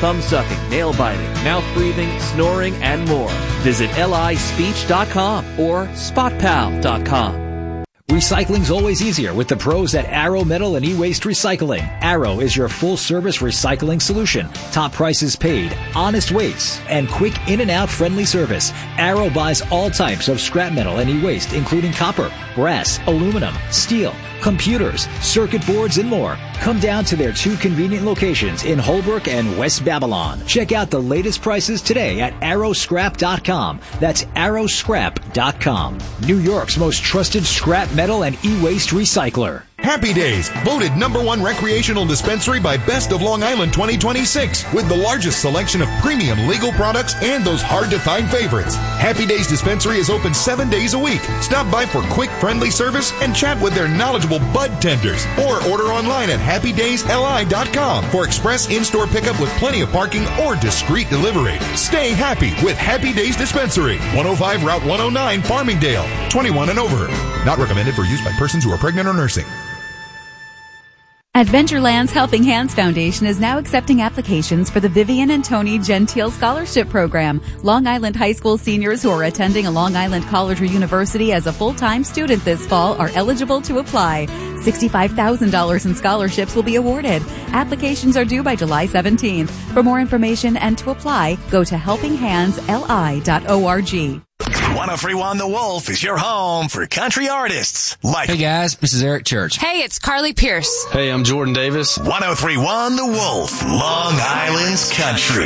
thumb sucking, nail biting, mouth breathing, snoring, and more. Visit lispeech.com or spotpal.com. Recycling's always easier with the pros at Arrow Metal and E-Waste Recycling. Arrow is your full-service recycling solution. Top prices paid, honest weights, and quick in-and-out friendly service. Arrow buys all types of scrap metal and e-waste, including copper, brass, aluminum, steel, computers, circuit boards, and more. Come down to their 2 convenient locations in Holbrook and West Babylon. Check out the latest prices today at arrowscrap.com. That's arrowscrap.com. New York's most trusted scrap metal and e-waste recycler. Happy Days, voted #1 recreational dispensary by Best of Long Island 2026, with the largest selection of premium legal products and those hard-to-find favorites. Happy Days Dispensary is open 7 days a week. Stop by for quick, friendly service and chat with their knowledgeable bud tenders, or order online at happydaysli.com for express in-store pickup with plenty of parking or discreet delivery. Stay happy with Happy Days Dispensary, 105 Route 109, Farmingdale. 21 and over. Not recommended for use by persons who are pregnant or nursing. Adventureland's Helping Hands Foundation is now accepting applications for the Vivian and Tony Gentile Scholarship Program. Long Island High School seniors who are attending a Long Island college or university as a full-time student this fall are eligible to apply. $65,000 in scholarships will be awarded. Applications are due by July 17th. For more information and to apply, go to helpinghandsli.org. 103.1 The Wolf is your home for country artists. Like, hey guys, this is Eric Church. Hey, it's Carly Pierce. Hey, I'm Jordan Davis. 103.1 The Wolf, Long Island's country.